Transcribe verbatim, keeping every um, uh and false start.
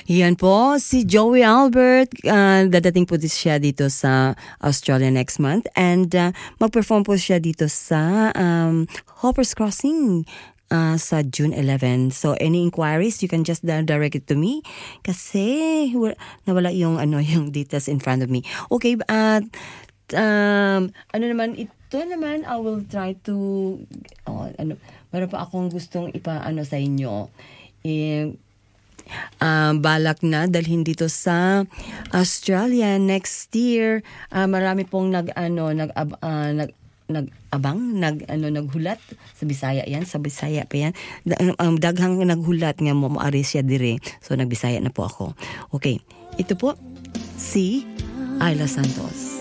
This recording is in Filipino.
Yan po, si Joey Albert. Uh, dadating po siya dito sa Australia next month. And uh, mag-perform po siya dito sa um, Hoppers Crossing uh, sa June eleventh. So, any inquiries, you can just uh, direct it to me. Kasi nawala yung, ano, yung details in front of me. Okay, at uh, um, ano naman, ito naman, I will try to, oh, ano, meron pa akong gustong ipa-ano sa inyo. Eh, Uh, balak na dalhin dito sa Australia next year. Uh, marami pong nag ano nag uh, nag nag-abang, nag ano naghulat sa Bisaya yan, sa Bisaya pa yan. Um, daghang naghulat nga mo moari siya dire. So nagbisaya na po ako. Okay. Ito po si Ayla Santos.